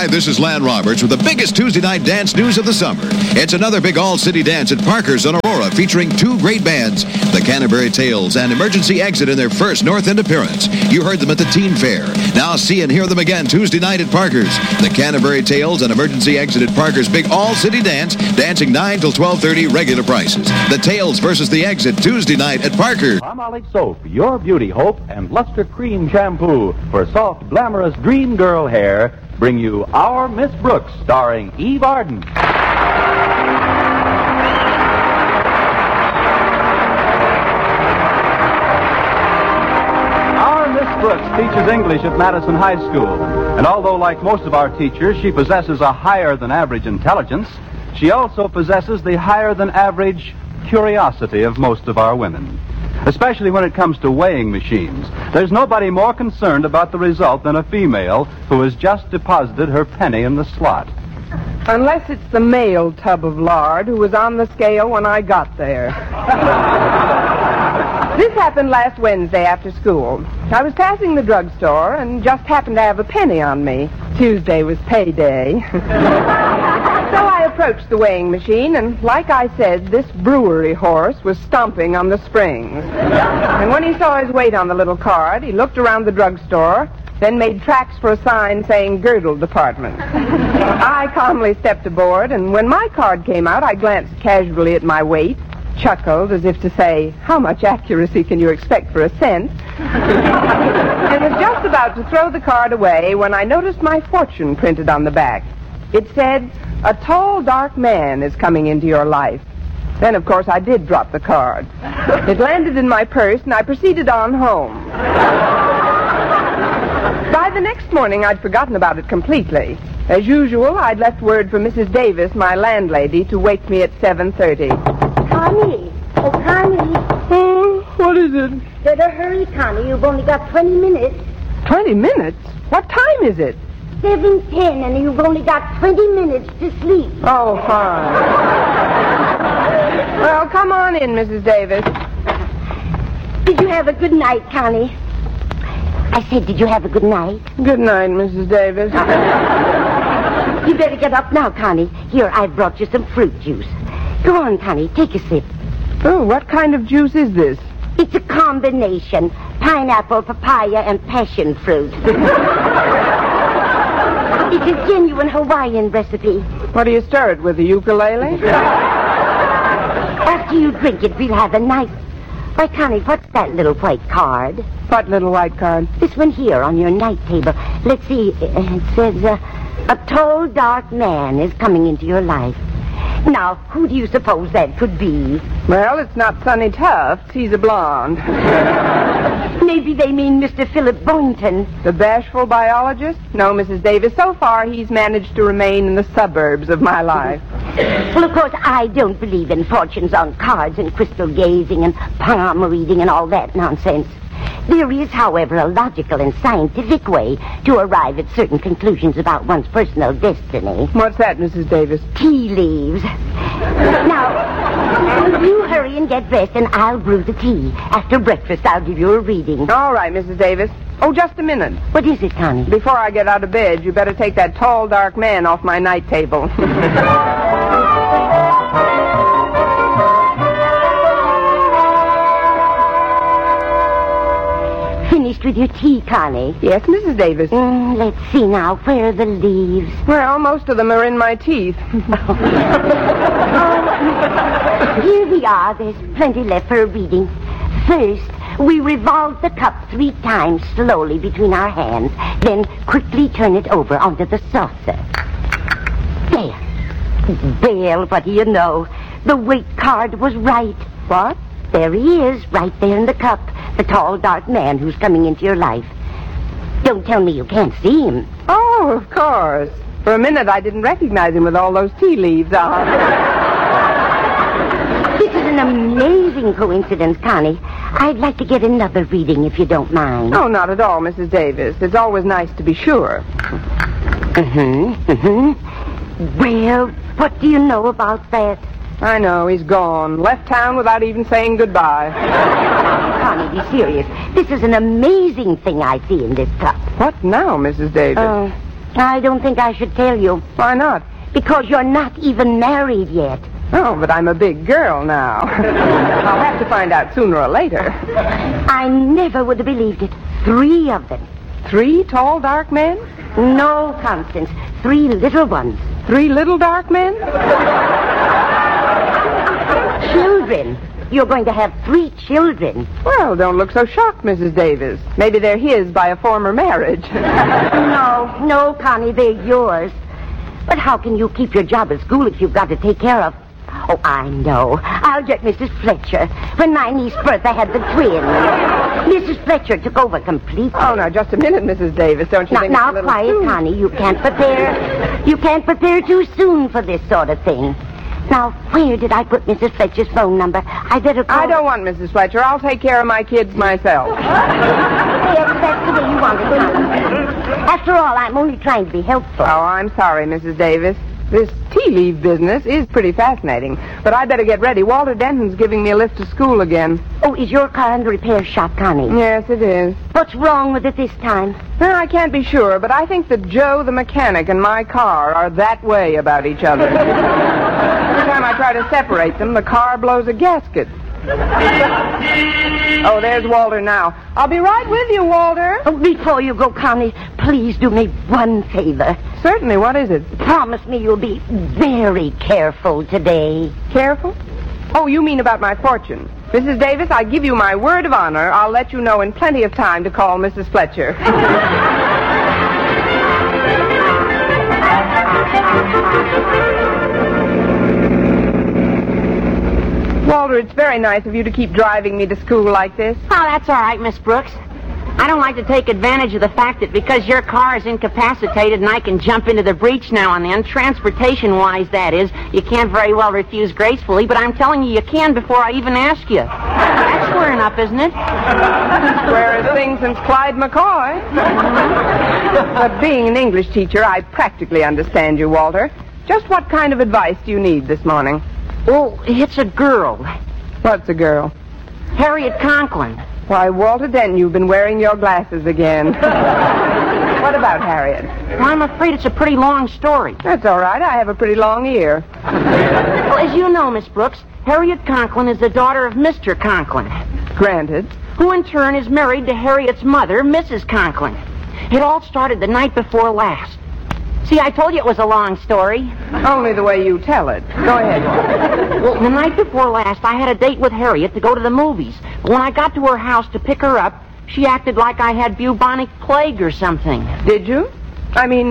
Hi, this is Lan Roberts with the biggest Tuesday night dance news of the summer. It's another big all-city dance at Parker's on Aurora featuring two great bands, the Canterbury Tales and Emergency Exit in their first North End appearance. You heard them at the Teen Fair. Now see and hear them again Tuesday night at Parker's. The Canterbury Tales and Emergency Exit at Parker's big all-city dance, dancing 9 till 12:30 regular prices. The Tales versus the Exit Tuesday night at Parker's. Palmolive Soap, your beauty hope, and Luster Cream Shampoo for soft, glamorous dream girl hair bring you Our Miss Brooks, starring Eve Arden. Our Miss Brooks teaches English at Madison High School, and although like most of our teachers, she possesses a higher-than-average intelligence, she also possesses the higher-than-average curiosity of most of our women. Especially when it comes to weighing machines. There's nobody more concerned about the result than a female who has just deposited her penny in the slot. Unless it's the male tub of lard who was on the scale when I got there. This happened last Wednesday after school. I was passing the drugstore and just happened to have a penny on me. Tuesday was payday. So I approached the weighing machine, and like I said, this brewery horse was stomping on the springs. And when he saw his weight on the little card, he looked around the drugstore, then made tracks for a sign saying girdle department. I calmly stepped aboard, and when my card came out, I glanced casually at my weight, chuckled as if to say, how much accuracy can you expect for a cent? And was just about to throw the card away when I noticed my fortune printed on the back. It said, a tall, dark man is coming into your life. Then, of course, I did drop the card. It landed in my purse, and I proceeded on home. By the next morning, I'd forgotten about it completely. As usual, I'd left word for Mrs. Davis, my landlady, to wake me at 7:30. Connie. Oh, Connie. Oh, what is it? Better hurry, Connie. You've only got 20 minutes. 20 minutes? What time is it? 7:10, and you've only got 20 minutes to sleep. Oh, fine. Well, come on in, Mrs. Davis. Did you have a good night, Connie? I said, did you have a good night? Good night, Mrs. Davis. You better get up now, Connie. Here, I've brought you some fruit juice. Go on, Connie, take a sip. Oh, what kind of juice is this? It's a combination. Pineapple, papaya, and passion fruit. It's a genuine Hawaiian recipe. What do you stir it with, the ukulele? After you drink it, we'll have a nice... Why, Connie, what's that little white card? What little white card? This one here on your night table. Let's see. It says, a tall, dark man is coming into your life. Now, who do you suppose that could be? Well, it's not Sonny Tufts. He's a blonde. Maybe they mean Mr. Philip Boynton. The bashful biologist? No, Mrs. Davis. So far, he's managed to remain in the suburbs of my life. Well, of course, I don't believe in fortunes on cards and crystal gazing and palm reading and all that nonsense. There is, however, a logical and scientific way to arrive at certain conclusions about one's personal destiny. What's that, Mrs. Davis? Tea leaves. Now, you hurry and get dressed, and I'll brew the tea. After breakfast, I'll give you a reading. All right, Mrs. Davis. Oh, just a minute. What is it, Connie? Before I get out of bed, you better take that tall, dark man off my night table. Finished with your tea, Connie? Yes, Mrs. Davis. Let's see now. Where are the leaves? Well, most of them are in my teeth. Here we are. There's plenty left for a reading. First, we revolve the cup 3 times slowly between our hands, then quickly turn it over onto the saucer. There. Well, what do you know? The weight card was right. What? There he is, right there in the cup. The tall, dark man who's coming into your life. Don't tell me you can't see him. Oh, of course. For a minute, I didn't recognize him with all those tea leaves on. This is an amazing coincidence, Connie. I'd like to get another reading if you don't mind. Oh, not at all, Mrs. Davis. It's always nice to be sure. Well, what do you know about that? I know, he's gone. Left town without even saying goodbye. Connie, be serious. This is an amazing thing I see in this cup. What now, Mrs. Davis? I don't think I should tell you. Why not? Because you're not even married yet. Oh, but I'm a big girl now. I'll have to find out sooner or later. I never would have believed it. 3 of them. 3 tall, dark men? No, Constance. 3 little ones. 3 little dark men? Children. You're going to have 3 children. Well, don't look so shocked, Mrs. Davis. Maybe they're his by a former marriage. No, Connie, they're yours. But how can you keep your job at school if you've got to take care of... Oh, I know. I'll get Mrs. Fletcher. When my niece Bertha had the twins, Mrs. Fletcher took over completely. Oh, now, just a minute, Mrs. Davis. Don't you think Now, it's a little quiet, soon? Connie. You can't prepare too soon for this sort of thing. Now, where did I put Mrs. Fletcher's phone number? I better call... I don't want Mrs. Fletcher. I'll take care of my kids myself. Yes, that's the way you want it. After all, I'm only trying to be helpful. Oh, I'm sorry, Mrs. Davis. This tea leaf business is pretty fascinating. But I better get ready. Walter Denton's giving me a lift to school again. Oh, is your car in the repair shop, Connie? Yes, it is. What's wrong with it this time? Well, I can't be sure, but I think that Joe, the mechanic, and my car are that way about each other. Every time I try to separate them, the car blows a gasket. Oh, there's Walter now. I'll be right with you, Walter. Oh, before you go, Connie, please do me one favor. Certainly. What is it? Promise me you'll be very careful today. Careful? Oh, you mean about my fortune. Mrs. Davis, I give you my word of honor. I'll let you know in plenty of time to call Mrs. Fletcher. Walter, it's very nice of you to keep driving me to school like this. Oh, that's all right, Miss Brooks. I don't like to take advantage of the fact that because your car is incapacitated and I can jump into the breach now and then, transportation-wise, that is, you can't very well refuse gracefully, but I'm telling you can before I even ask you. That's squaring up, isn't it? Square as thing since Clyde McCoy. But being an English teacher, I practically understand you, Walter. Just what kind of advice do you need this morning? Oh, it's a girl. What's a girl? Harriet Conklin. Why, Walter Denton, you've been wearing your glasses again. What about Harriet? Well, I'm afraid it's a pretty long story. That's all right. I have a pretty long ear. Well, as you know, Miss Brooks, Harriet Conklin is the daughter of Mr. Conklin, Granted. who in turn is married to Harriet's mother, Mrs. Conklin. It all started the night before last. See, I told you it was a long story. Only the way you tell it. Go ahead. Well, the night before last, I had a date with Harriet to go to the movies. But when I got to her house to pick her up, she acted like I had bubonic plague or something. Did you? I mean,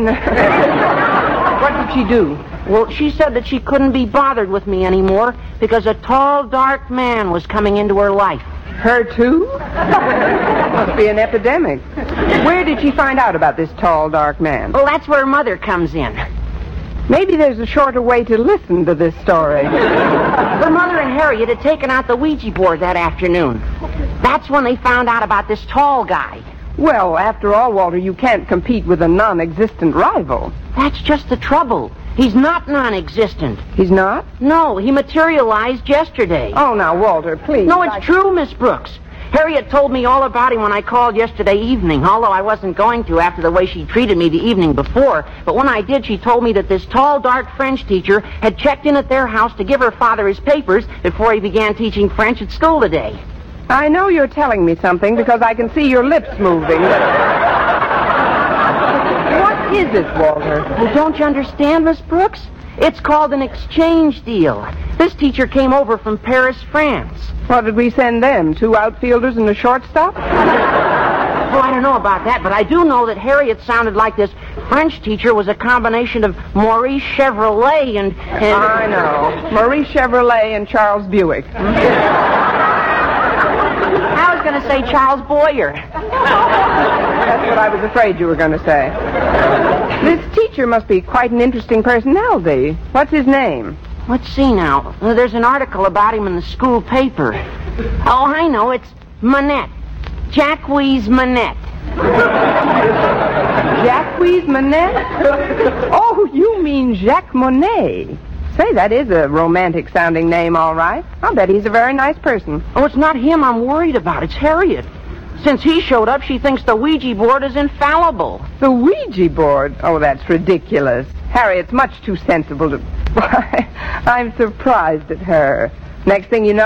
what did she do? Well, she said that she couldn't be bothered with me anymore because a tall, dark man was coming into her life. Her too? Must be an epidemic. Where did she find out about this tall, dark man? Well, that's where Mother comes in. Maybe there's a shorter way to listen to this story. Her mother and Harriet had taken out the Ouija board that afternoon. That's when they found out about this tall guy. Well, after all, Walter, you can't compete with a non-existent rival. That's just the trouble. He's not non-existent. He's not? No, he materialized yesterday. Oh, now, Walter, please. No, it's true, Miss Brooks. Harriet told me all about him when I called yesterday evening, although I wasn't going to after the way she treated me the evening before. But when I did, she told me that this tall, dark French teacher had checked in at their house to give her father his papers before he began teaching French at school today. I know you're telling me something because I can see your lips moving. What is it, Walter? Well, don't you understand, Miss Brooks? It's called an exchange deal. This teacher came over from Paris, France. What did we send them? 2 outfielders and a shortstop? Well, I don't know about that, but I do know that Harriet sounded like this French teacher was a combination of Maurice Chevrolet and... I know. Maurice Chevrolet and Charles Buick. I was going to say Charles Boyer. That's what I was afraid you were going to say. This teacher must be quite an interesting personality. What's his name? Let's see now. There's an article about him in the school paper. Oh, I know. It's Manette. Jacques Manette. Jacques Manette? Oh, you mean Jacques Monet. Say, that is a romantic-sounding name, all right. I'll bet he's a very nice person. Oh, it's not him I'm worried about. It's Harriet. Since he showed up, she thinks the Ouija board is infallible. The Ouija board? Oh, that's ridiculous. Harriet's much too sensible to... I'm surprised at her. Next thing you know,